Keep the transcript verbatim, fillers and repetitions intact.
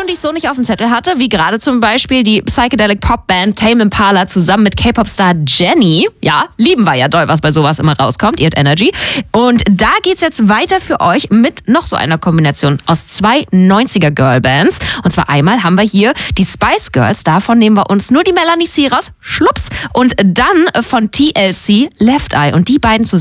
die ich so nicht auf dem Zettel hatte, wie gerade zum Beispiel die Psychedelic Pop-Band Tame Impala zusammen mit K-Pop-Star Jennie. Ja, lieben wir ja doll, was bei sowas immer rauskommt, ihr habt Energy. Und da geht's jetzt weiter für euch mit noch so einer Kombination aus zwei neunziger-Girl-Bands. Und zwar einmal haben wir hier die Spice Girls, davon nehmen wir uns nur die Melanie C raus, schlups. Und dann von T L C Left Eye. Und die beiden zusammen